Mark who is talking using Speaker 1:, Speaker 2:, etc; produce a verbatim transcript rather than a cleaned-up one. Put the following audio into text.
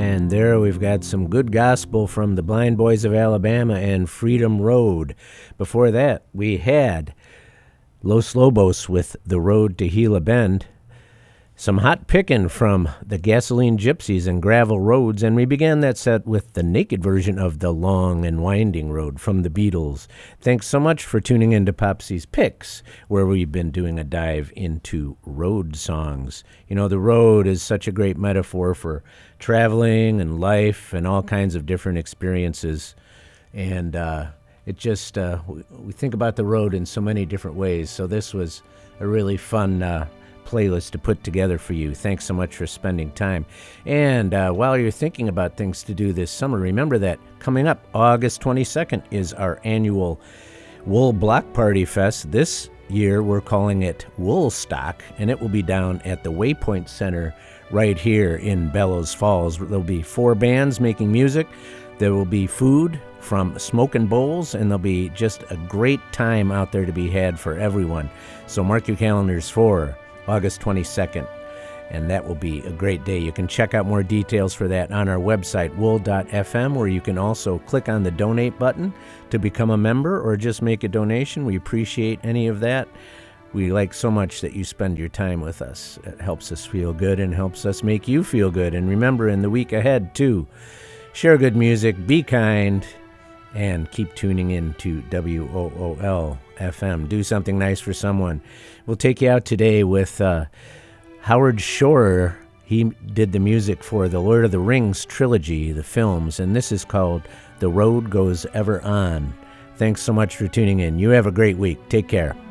Speaker 1: And there we've got some good gospel from the Blind Boys of Alabama and Freedom Road. Before that, we had Los Lobos with The Road to Gila Bend. Some hot pickin' from the Gasoline Gypsies and Gravel Roads, and we began that set with the naked version of The Long and Winding Road from the Beatles. Thanks so much for tuning in to Popsy's Picks, where we've been doing a dive into road songs. You know, the road is such a great metaphor for traveling and life and all kinds of different experiences, and uh, it just, uh, we think about the road in so many different ways, so this was a really fun uh playlist to put together for you. Thanks so much for spending time. And uh, while you're thinking about things to do this summer, remember that coming up August twenty-second is our annual Wool Block Party Fest. This year we're calling it Woolstock, and it will be down at the Waypoint Center right here in Bellows Falls. There'll be four bands making music. There will be food from Smokin' Bowls, and there'll be just a great time out there to be had for everyone. So mark your calendars for August twenty-second, and that will be a great day. You can check out more details for that on our website, wool dot f m, where you can also click on the donate button to become a member or just make a donation. We appreciate any of that. We like so much that you spend your time with us. It helps us feel good and helps us make you feel good. And remember, in the week ahead, too, share good music, be kind, and keep tuning in to W O O L F M. Do something nice for someone. We'll take you out today with uh, Howard Shore. He did the music for the Lord of the Rings trilogy, the films, and this is called The Road Goes Ever On. Thanks so much for tuning in. You have a great week. Take care.